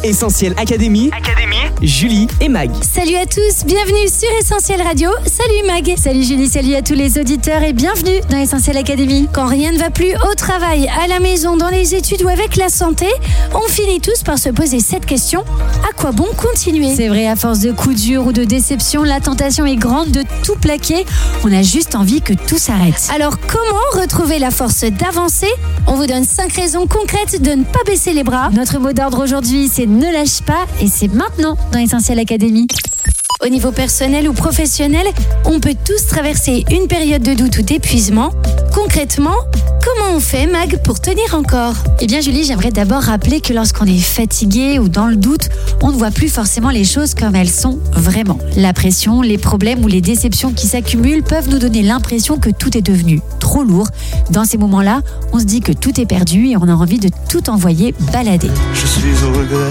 Essentiel Académie, Julie et Mag. Salut à tous, bienvenue sur Essentiel Radio. Salut Mag, salut Julie, salut à tous les auditeurs et bienvenue dans Essentiel Académie. Quand rien ne va plus au travail, à la maison, dans les études ou avec la santé, on finit tous par se poser cette question: à quoi bon continuer? C'est vrai, à force de coups durs ou de déceptions, la tentation est grande de tout plaquer. On a juste envie que tout s'arrête. Alors comment retrouver la force d'avancer? On vous donne 5 raisons concrètes de ne pas baisser les bras. Notre mot d'ordre aujourd'hui, c'est ne lâche pas, et c'est maintenant dans Essentiel Académie. Au niveau personnel ou professionnel, on peut tous traverser une période de doute ou d'épuisement. Concrètement, comment on fait, Mag, pour tenir encore? Eh bien Julie, j'aimerais d'abord rappeler que lorsqu'on est fatigué ou dans le doute, on ne voit plus forcément les choses comme elles sont vraiment. La pression, les problèmes ou les déceptions qui s'accumulent peuvent nous donner l'impression que tout est devenu trop lourd. Dans ces moments-là, on se dit que tout est perdu et on a envie de tout envoyer balader. Je suis au regret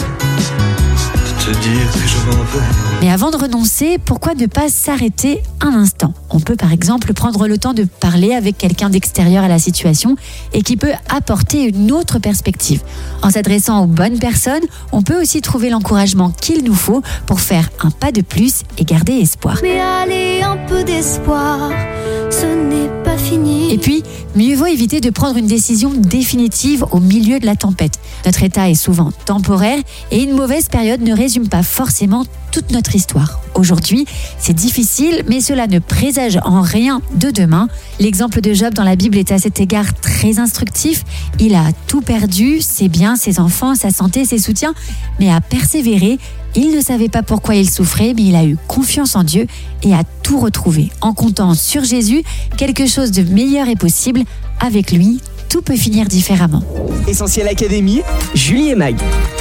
de te dire que je m'en vais. Mais avant de renoncer, pourquoi ne pas s'arrêter un instant? On peut par exemple prendre le temps de parler avec quelqu'un d'extérieur à la situation et qui peut apporter une autre perspective. En s'adressant aux bonnes personnes, on peut aussi trouver l'encouragement qu'il nous faut pour faire un pas de plus et garder espoir. Mais allez, un peu d'espoir, ce n'est pas fini. Et puis, mieux vaut éviter de prendre une décision définitive au milieu de la tempête. Notre état est souvent temporaire et une mauvaise période ne résume pas forcément toute notre histoire. Aujourd'hui, c'est difficile, mais cela ne présage en rien de demain. L'exemple de Job dans la Bible est à cet égard très instructif. Il a tout perdu, ses biens, ses enfants, sa santé, ses soutiens, mais a persévéré. Il ne savait pas pourquoi il souffrait, mais il a eu confiance en Dieu et a tout retrouvé. En comptant sur Jésus, quelque chose de meilleur est possible. Avec lui, tout peut finir différemment. Essentiel Académie, Julie et Mag.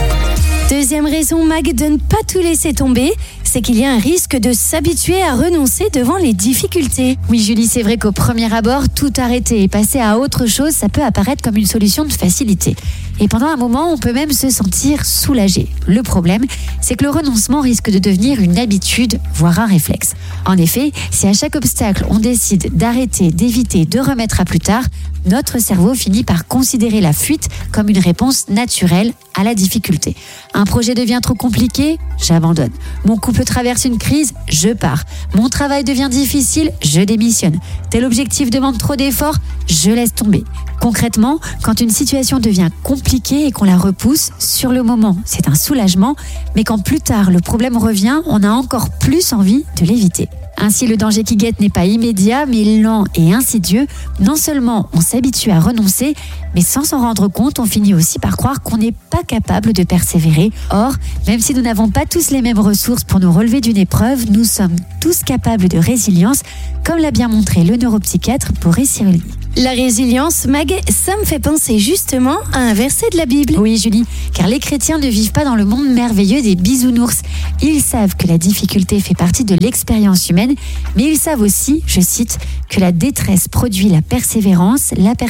Deuxième raison, Mag, de ne pas tout laisser tomber, c'est qu'il y a un risque de s'habituer à renoncer devant les difficultés. Oui Julie, c'est vrai qu'au premier abord, tout arrêter et passer à autre chose, ça peut apparaître comme une solution de facilité. Et pendant un moment, on peut même se sentir soulagé. Le problème, c'est que le renoncement risque de devenir une habitude, voire un réflexe. En effet, si à chaque obstacle, on décide d'arrêter, d'éviter, de remettre à plus tard, notre cerveau finit par considérer la fuite comme une réponse naturelle à la difficulté. Un projet devient trop compliqué, j'abandonne. Mon couple traverse une crise, je pars. Mon travail devient difficile, je démissionne. Tel objectif demande trop d'efforts, je laisse tomber. Concrètement, quand une situation devient compliquée et qu'on la repousse, sur le moment, c'est un soulagement, mais quand plus tard le problème revient, on a encore plus envie de l'éviter. Ainsi, le danger qui guette n'est pas immédiat, mais lent et insidieux. Non seulement on s'habitue à renoncer, mais sans s'en rendre compte, on finit aussi par croire qu'on n'est pas capable de persévérer. Or, même si nous n'avons pas tous les mêmes ressources pour nous relever d'une épreuve, nous sommes tous capables de résilience, comme l'a bien montré le neuropsychiatre Boris Cyrulnik. La résilience, Mag, ça me fait penser justement à un verset de la Bible. Oui Julie, car les chrétiens ne vivent pas dans le monde merveilleux des bisounours. Ils savent que la difficulté fait partie de l'expérience humaine, mais ils savent aussi, je cite, que la détresse produit la persévérance,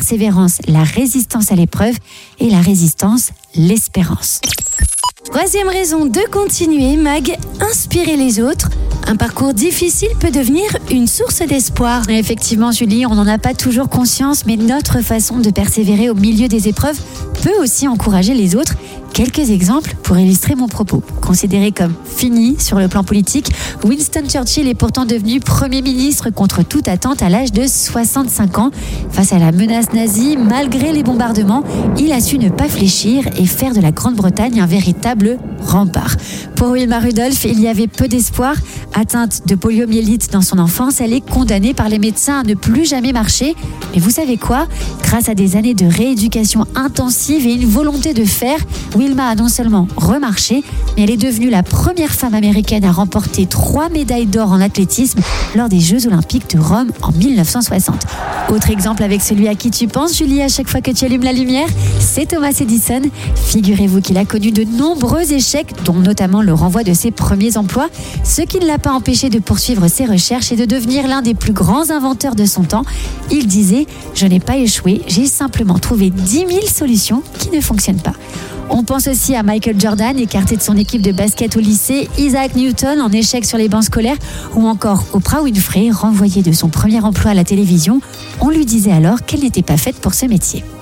la résistance à l'épreuve et la résistance, l'espérance. Troisième raison de continuer, Mag, inspirer les autres. Un parcours difficile peut devenir une source d'espoir. Effectivement, Julie, on n'en a pas toujours conscience, mais notre façon de persévérer au milieu des épreuves peut aussi encourager les autres. Quelques exemples pour illustrer mon propos. Considéré comme fini sur le plan politique, Winston Churchill est pourtant devenu Premier ministre contre toute attente à l'âge de 65 ans. Face à la menace nazie, malgré les bombardements, il a su ne pas fléchir et faire de la Grande-Bretagne un véritable rempart. Pour Wilma Rudolph, il y avait peu d'espoir. Atteinte de poliomyélite dans son enfance, elle est condamnée par les médecins à ne plus jamais marcher. Mais vous savez quoi? Grâce à des années de rééducation intensive et une volonté de faire, Wilma a non seulement remarché, mais elle est devenue la première femme américaine à remporter 3 médailles d'or en athlétisme lors des Jeux Olympiques de Rome en 1960. Autre exemple avec celui à qui tu penses, Julie, à chaque fois que tu allumes la lumière, c'est Thomas Edison. Figurez-vous qu'il a connu de nombreux échecs, dont notamment le renvoi de ses premiers emplois, ce qui ne l'a pas empêché de poursuivre ses recherches et de devenir l'un des plus grands inventeurs de son temps. Il disait « Je n'ai pas échoué, j'ai simplement trouvé 10 000 solutions qui ne fonctionnent pas ». On pense aussi à Michael Jordan, écarté de son équipe de basket au lycée, Isaac Newton en échec sur les bancs scolaires, ou encore Oprah Winfrey, renvoyée de son premier emploi à la télévision. On lui disait alors qu'elle n'était pas faite pour ce métier.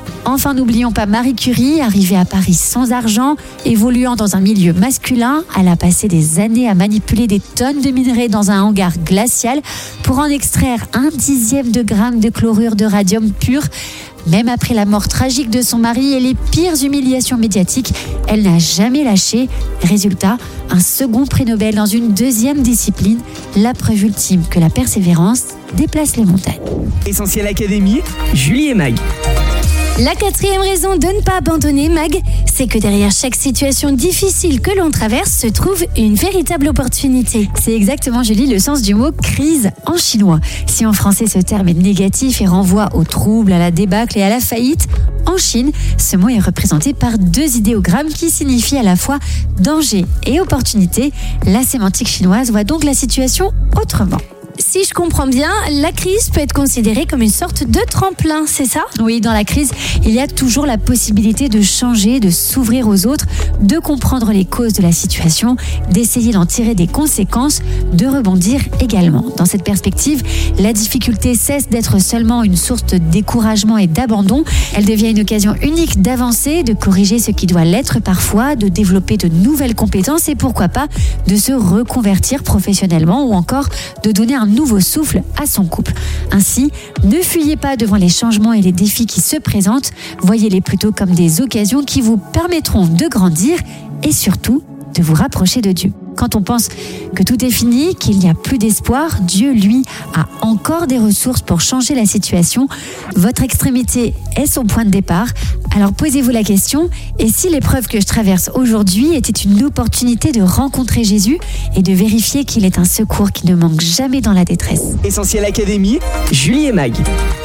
Enfin, n'oublions pas Marie Curie, arrivée à Paris sans argent, évoluant dans un milieu masculin. Elle a passé des années à manipuler des tonnes de minerais dans un hangar glacial pour en extraire 1/10 de gramme de chlorure de radium pur. Même après la mort tragique de son mari et les pires humiliations médiatiques, elle n'a jamais lâché. Résultat, un second prix Nobel dans une deuxième discipline, la preuve ultime que la persévérance déplace les montagnes. Essentiel Académie, Julie et Mag. La 4e raison de ne pas abandonner, Mag, c'est que derrière chaque situation difficile que l'on traverse se trouve une véritable opportunité. C'est exactement, Julie, le sens du mot crise en chinois. Si en français ce terme est négatif et renvoie au trouble, à la débâcle et à la faillite, en Chine, ce mot est représenté par 2 idéogrammes qui signifient à la fois danger et opportunité. La sémantique chinoise voit donc la situation autrement. Si je comprends bien, la crise peut être considérée comme une sorte de tremplin, c'est ça ? Oui, dans la crise, il y a toujours la possibilité de changer, de s'ouvrir aux autres, de comprendre les causes de la situation, d'essayer d'en tirer des conséquences, de rebondir également. Dans cette perspective, la difficulté cesse d'être seulement une source de découragement et d'abandon. Elle devient une occasion unique d'avancer, de corriger ce qui doit l'être parfois, de développer de nouvelles compétences et pourquoi pas de se reconvertir professionnellement ou encore de donner un nouveau souffle à son couple. Ainsi, ne fuyez pas devant les changements et les défis qui se présentent, voyez-les plutôt comme des occasions qui vous permettront de grandir et surtout de vous rapprocher de Dieu. Quand on pense que tout est fini, qu'il n'y a plus d'espoir, Dieu, lui, a encore des ressources pour changer la situation. Votre extrémité est son point de départ. Alors posez-vous la question, et si l'épreuve que je traverse aujourd'hui était une opportunité de rencontrer Jésus et de vérifier qu'il est un secours qui ne manque jamais dans la détresse. Essentiel Académie, Julie et Mag.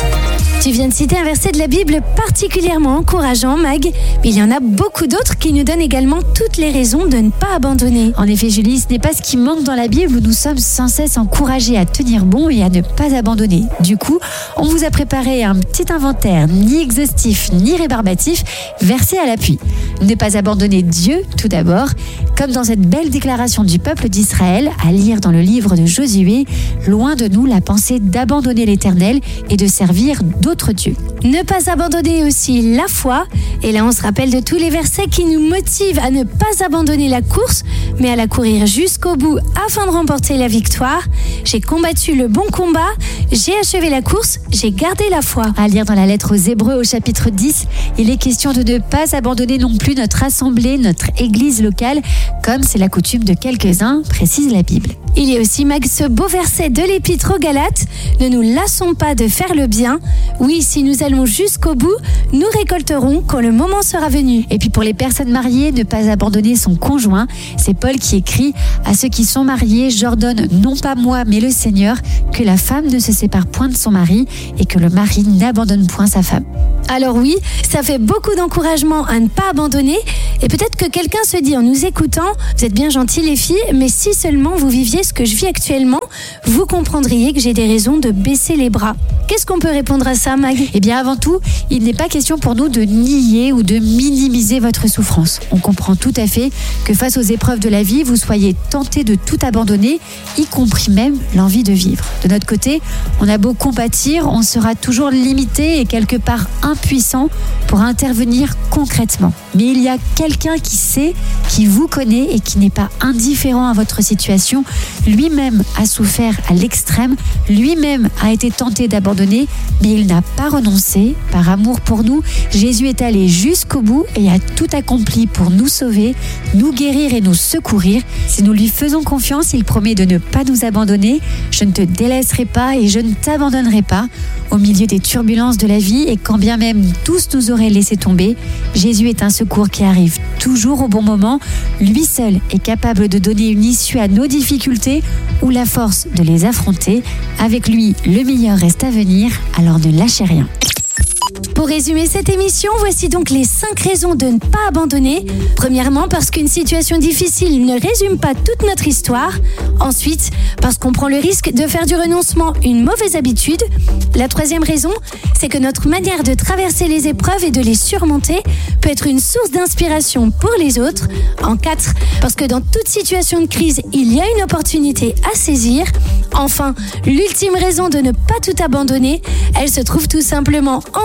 Tu viens de citer un verset de la Bible particulièrement encourageant, Mag, mais il y en a beaucoup d'autres qui nous donnent également toutes les raisons de ne pas abandonner. En effet, Julie, ce n'est pas ce qui manque dans la Bible où nous sommes sans cesse encouragés à tenir bon et à ne pas abandonner. Du coup, on vous a préparé un petit inventaire, ni exhaustif, ni rébarbatif, versé à l'appui. Ne pas abandonner Dieu, tout d'abord, comme dans cette belle déclaration du peuple d'Israël, à lire dans le livre de Josué, loin de nous la pensée d'abandonner l'Éternel et de servir d'autres dieux. Ne pas abandonner aussi la foi, et là on se rappelle de tous les versets qui nous motivent à ne pas abandonner la course, mais à la courir jusqu'au bout afin de remporter la victoire. J'ai combattu le bon combat, j'ai achevé la course, j'ai gardé la foi. À lire dans la lettre aux Hébreux au chapitre 10, il est question de ne pas abandonner non plus notre assemblée, notre église locale, comme c'est la coutume de quelques-uns, précise la Bible. Il y a aussi, Mag, ce beau verset de l'Épître aux Galates, ne nous lassons pas de faire le bien. Oui, si nous allons jusqu'au bout, nous récolterons quand le moment sera venu. Et puis pour les personnes mariées, ne pas abandonner son conjoint. C'est Paul qui écrit « À ceux qui sont mariés, j'ordonne, non pas moi, mais le Seigneur, que la femme ne se sépare point de son mari et que le mari n'abandonne point sa femme. » Alors oui, ça fait beaucoup d'encouragement à ne pas abandonner. Et peut-être que quelqu'un se dit en nous écoutant, vous êtes bien gentils les filles, mais si seulement vous viviez ce que je vis actuellement, vous comprendriez que j'ai des raisons de baisser les bras. Qu'est-ce qu'on peut répondre à ça, Mag ? Eh bien, avant tout, il n'est pas question pour nous de nier ou de minimiser votre souffrance. On comprend tout à fait que face aux épreuves de la vie, vous soyez tenté de tout abandonner, y compris même l'envie de vivre. De notre côté, on a beau compatir, on sera toujours limité et quelque part impuissant pour intervenir concrètement. Mais il y a quelqu'un qui sait, qui vous connaît et qui n'est pas indifférent à votre situation. Lui-même a souffert à l'extrême, lui-même a été tenté d'abandonner, mais il n'a pas renoncé. Par amour pour nous, Jésus est allé jusqu'au bout et a tout accompli pour nous sauver, nous guérir et nous secourir. Si nous lui faisons confiance, il promet de ne pas nous abandonner. Je ne te délaisserai pas et je ne t'abandonnerai pas. Au milieu des turbulences de la vie et quand bien même tous nous auraient laissé tomber, Jésus est un secours qui arrive toujours au bon moment. Lui seul est capable de donner une issue à nos difficultés ou la force de les affronter. Avec lui, le meilleur reste à venir, alors ne lâchez rien. Pour résumer cette émission, voici donc les 5 raisons de ne pas abandonner. Premièrement, parce qu'une situation difficile ne résume pas toute notre histoire. Ensuite, parce qu'on prend le risque de faire du renoncement une mauvaise habitude. La 3e raison, c'est que notre manière de traverser les épreuves et de les surmonter peut être une source d'inspiration pour les autres. En 4, parce que dans toute situation de crise, il y a une opportunité à saisir. Enfin, l'ultime raison de ne pas tout abandonner, elle se trouve tout simplement en Dieu.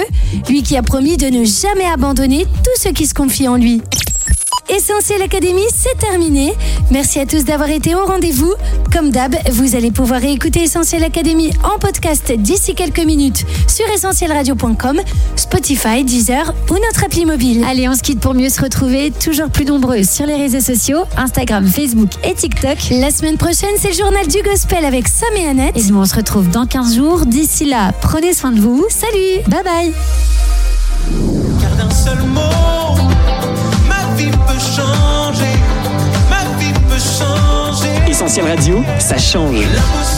lui qui a promis de ne jamais abandonner tous ceux qui se confient en lui. Essentiel Académie, c'est terminé. Merci à tous d'avoir été au rendez-vous. Comme d'hab, vous allez pouvoir réécouter Essentiel Académie en podcast d'ici quelques minutes sur essentielradio.com, Spotify, Deezer ou notre appli mobile. Allez, on se quitte pour mieux se retrouver, toujours plus nombreux sur les réseaux sociaux, Instagram, Facebook et TikTok. La semaine prochaine, c'est le journal du gospel avec Sam et Annette. Et nous, on se retrouve dans 15 jours. D'ici là, prenez soin de vous. Salut, bye bye. Car d'un seul mot, ma vie peut changer. Ma vie peut changer. Essentiel Radio, ça change. La